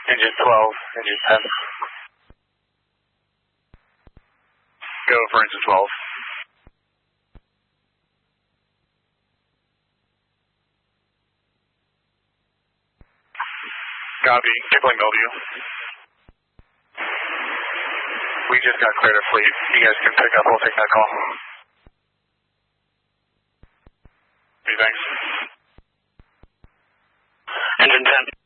Engine 12, engine 10. Go for engine 12. Copy. Kipling Bellevue. We just got cleared of fleet. You guys can pick up. We'll take that call. Okay, thanks. Engine 10.